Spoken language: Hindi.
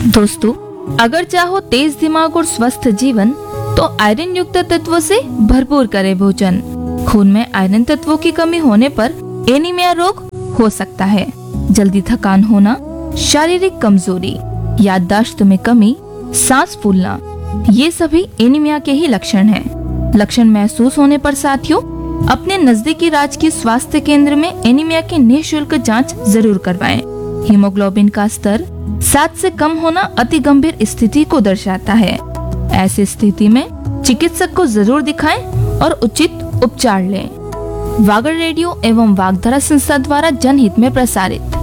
दोस्तों, अगर चाहो तेज दिमाग और स्वस्थ जीवन तो आयरन युक्त तत्वों से भरपूर करें भोजन। खून में आयरन तत्वों की कमी होने पर एनीमिया रोग हो सकता है। जल्दी थकान होना, शारीरिक कमजोरी, याददाश्त में कमी, सांस फूलना, ये सभी एनीमिया के ही लक्षण हैं। लक्षण महसूस होने पर साथियों, अपने नजदीकी राजकीय स्वास्थ्य केंद्र में एनीमिया की निःशुल्क जांच जरूर करवाएं। हीमोग्लोबिन का स्तर 7 से कम होना अति गंभीर स्थिति को दर्शाता है। ऐसी स्थिति में चिकित्सक को जरूर दिखाएं और उचित उपचार लें। वागड़ रेडियो एवं वागधारा संस्था द्वारा जनहित में प्रसारित।